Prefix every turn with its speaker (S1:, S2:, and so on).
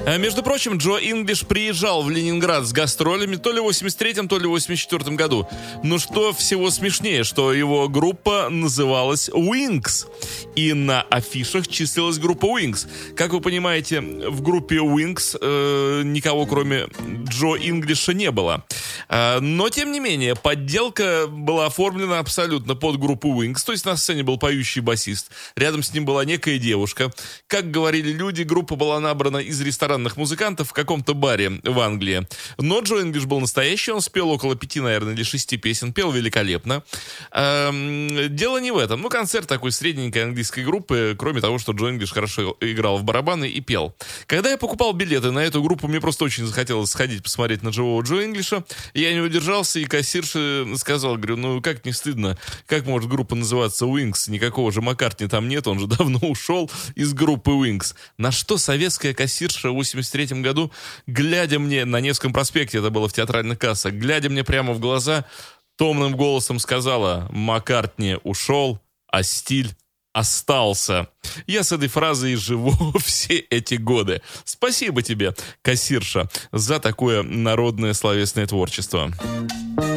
S1: Между прочим, Джо Инглиш приезжал в Ленинград с гастролями то ли в 83-м, то ли в 84-м году. Но что всего смешнее, что его группа называлась Wings. И на афишах числилась группа Wings. Как вы понимаете, в группе Wings никого кроме Джо Инглиша не было. Но, тем не менее, подделка была оформлена абсолютно под группу Wings. То есть на сцене был поющий басист. Рядом с ним была некая девушка. Как говорили люди, группа была набрана из ресторанных музыкантов в каком-то баре в Англии. Но Джо Инглиш был настоящий. Он спел около 5, наверное, или 6 песен. Пел великолепно. Дело не в этом. Ну, концерт такой средненькой английской группы. Кроме того, что Джо Инглиш хорошо играл в барабаны и пел. Когда я покупал билеты на эту группу, мне просто очень захотелось сходить посмотреть на живого Джо Инглиша. Я не удержался, и кассирша сказал, говорю, ну как не стыдно, как может группа называться Wings? Никакого же Маккартни там нет, он же давно ушел из группы Wings. На что советская кассирша в 83 году, глядя мне на Невском проспекте, это было в театральных кассах, глядя мне прямо в глаза, томным голосом сказала: Маккартни ушел, а стиль остался. Я с этой фразой живу все эти годы. Спасибо тебе, кассирша, за такое народное словесное творчество.